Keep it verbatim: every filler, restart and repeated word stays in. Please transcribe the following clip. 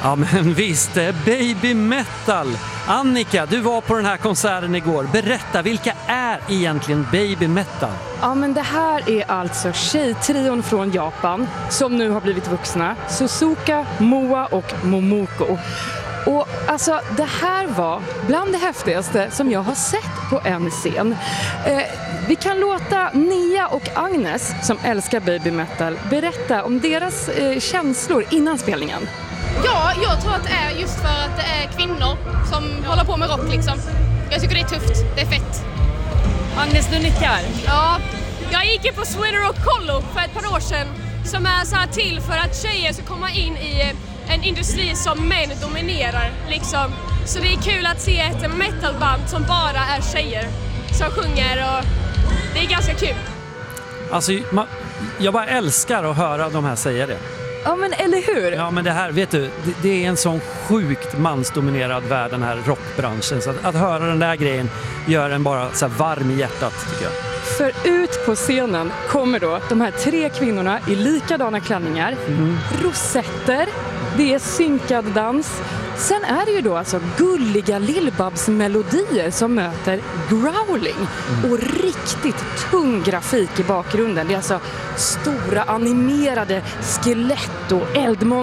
Ja men visst, baby metal. Annika, du var på den här konserten igår. Berätta, vilka är egentligen baby metal? Ja men det här är alltså tjejtrion från Japan som nu har blivit vuxna. Suzuka, Moa och Momoko. Och alltså det här var bland det häftigaste som jag har sett på en scen. Eh, vi kan låta Nia och Agnes som älskar baby metal berätta om deras eh, känslor innan spelningen. Ja, jag tror att det är just för att det är kvinnor som håller på med rock liksom. Jag tycker det är tufft, det är fett. Agnes, du nickar. Ja, jag gick ju på Sweden Rock Collo för ett par år sedan som är så här till för att tjejer ska komma in i en industri som män dominerar liksom. Så det är kul att se ett metalband som bara är tjejer som sjunger och det är ganska kul. Alltså, man, jag bara älskar att höra de här säga det. Ja men eller hur? Ja men det här, vet du, det, det är en sån sjukt mansdominerad värld den här rockbranschen. Så att, att höra den där grejen gör en bara så här varm i hjärtat tycker jag. För ut på scenen kommer då de här tre kvinnorna i likadana klänningar, mm. rosetter, det är synkad dans. Sen är det ju då alltså gulliga Lill-Babs melodier som möter growling mm. och riktigt tung grafik i bakgrunden. Det är alltså stora animerade skelett och eldmonster.